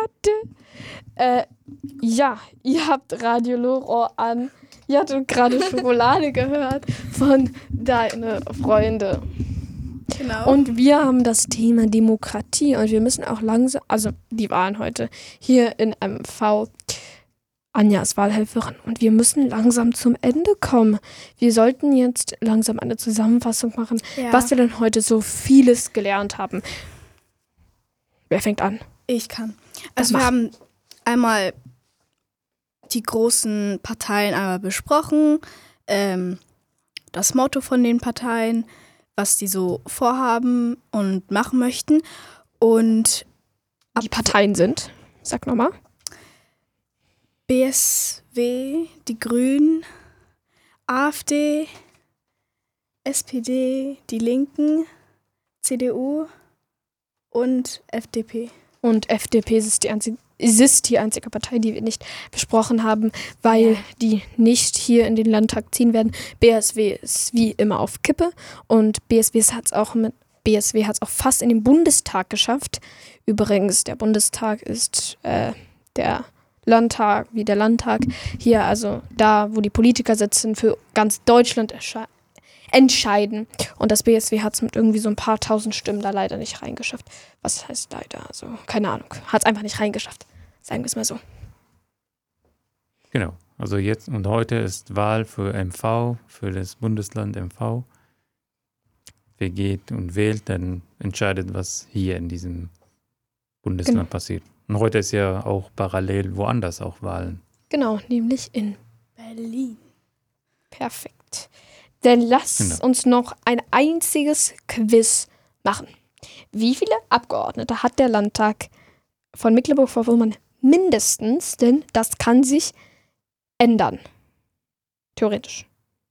Ja, ihr habt Radio Loro an. Ihr hattet gerade Schokolade gehört von Deine Freunde. Genau. Und wir haben das Thema Demokratie und wir müssen auch langsam, also die Wahlen heute hier in MV, Anja ist Wahlhelferin und wir müssen langsam zum Ende kommen. Wir sollten jetzt langsam eine Zusammenfassung machen, was wir denn heute so vieles gelernt haben. Wer fängt an? Ich kann. Also wir haben einmal die großen Parteien einmal besprochen, das Motto von den Parteien, was die so vorhaben und machen möchten. Und die Parteien sind, sag nochmal. BSW, die Grünen, AfD, SPD, die Linken, CDU und FDP. Und FDP ist die einzige Partei, die wir nicht besprochen haben, weil die nicht hier in den Landtag ziehen werden. BSW ist wie immer auf Kippe und BSW hat es auch fast in den Bundestag geschafft. Übrigens, der Bundestag ist der Landtag, wie der Landtag hier, also da, wo die Politiker sitzen, für ganz Deutschland entscheiden. Und das BSW hat es mit irgendwie so ein paar tausend Stimmen da leider nicht reingeschafft. Was heißt leider? Also, keine Ahnung. Hat es einfach nicht reingeschafft. Sagen wir es mal so. Genau. Also jetzt und heute ist Wahl für MV, für das Bundesland MV. Wer geht und wählt, dann entscheidet, was hier in diesem Bundesland passiert. Und heute ist ja auch parallel woanders auch Wahlen. Genau, nämlich in Berlin. Perfekt. Dann lass uns noch ein einziges Quiz machen. Wie viele Abgeordnete hat der Landtag von Mecklenburg-Vorpommern mindestens? Denn das kann sich ändern. Theoretisch.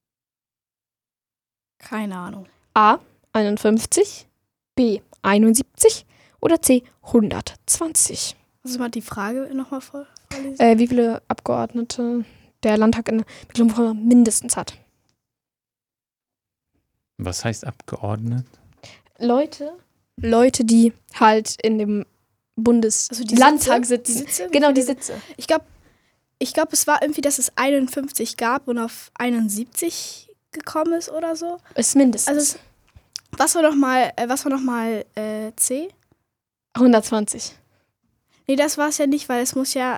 Keine Ahnung. A. 51, B. 71 oder C. 120. Kannst du mal die Frage nochmal vorlesen? Wie viele Abgeordnete der Landtag in Mecklenburg-Vorpommern mindestens hat? Was heißt Abgeordnet? Leute, die halt in dem Landtag sitzen. Die Sitze? Genau, die Sitze. Ich glaube, es war irgendwie, dass es 51 gab und auf 71 gekommen ist oder so. Ist mindestens. Also was war nochmal C? 120. Nee, das war es ja nicht, weil es muss ja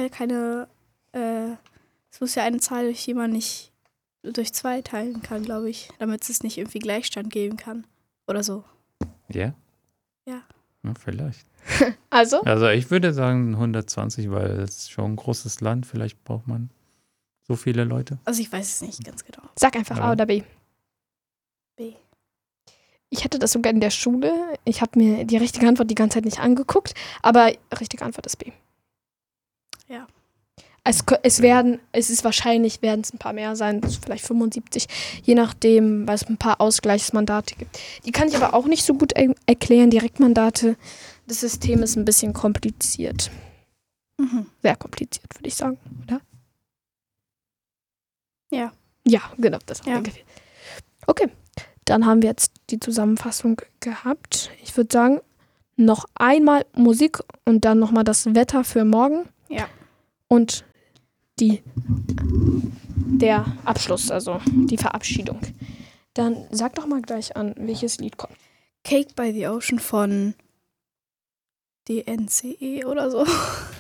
eine Zahl, durch die man nicht durch 2 teilen kann, glaube ich, damit es nicht irgendwie Gleichstand geben kann. Oder so. Ja? Ja. Ja, vielleicht. Also ich würde sagen 120, weil es schon ein großes Land, vielleicht braucht man so viele Leute. Also ich weiß es nicht ganz genau. Sag einfach A oder B. B. Ich hatte das sogar in der Schule. Ich habe mir die richtige Antwort die ganze Zeit nicht angeguckt, aber richtige Antwort ist B. Ja. Es ist wahrscheinlich, werden es ein paar mehr sein, vielleicht 75, je nachdem, weil es ein paar Ausgleichsmandate gibt. Die kann ich aber auch nicht so gut erklären. Direktmandate, das System ist ein bisschen kompliziert. Mhm. Sehr kompliziert, würde ich sagen, oder? Ja. Ja, genau, das hat Ja. mir gefehlt. Okay, dann haben wir jetzt die Zusammenfassung gehabt. Ich würde sagen, noch einmal Musik und dann nochmal das Wetter für morgen. Ja. Und der Abschluss, also die Verabschiedung. Dann sag doch mal gleich an, welches Lied kommt. Cake by the Ocean von DNCE oder so.